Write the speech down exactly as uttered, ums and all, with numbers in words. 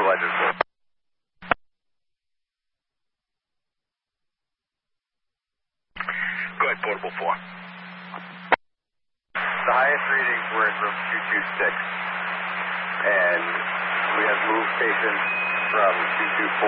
Roger. Go ahead, Portable four. The highest readings were in room two two six, and we have moved patients from two two four.